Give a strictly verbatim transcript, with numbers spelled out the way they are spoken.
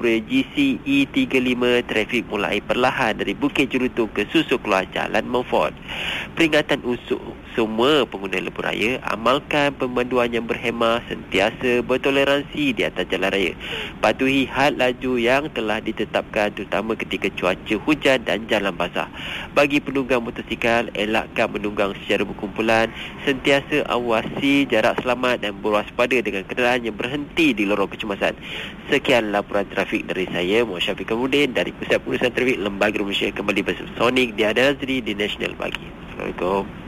Express G C E tiga lima, trafik mulai perlahan dari Bukit Jerutu ke Susu keluar Jalan Montfort. Peringatan untuk semua pengguna lebuh raya, amalkan pemanduan yang berhemah, sentiasa bertoleransi di atas jalan raya. Patuhi had laju yang telah ditetapkan terutama ketika cuaca hujan dan jalan basah. Bagi penunggang motosikal, elakkan menunggang secara berkumpulan, sentiasa awasi jarak selamat dan berwaspada dengan kenderaan yang berhenti di lorong kecemasan. Sekian laporan trafik dari saya, Muhammad Syafiq Kamudin dari Pusat Pengurusan Trafik Lembaga Malaysia, kembali bersama Sonic di Adil Azri di National Pagi. Assalamualaikum.